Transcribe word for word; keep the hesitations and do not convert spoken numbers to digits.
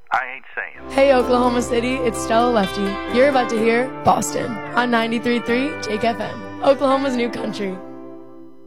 I ain't saying. Hey, Oklahoma City, it's Stella Lefty. You're about to hear Boston on ninety-three point three Jake F M, Oklahoma's new country.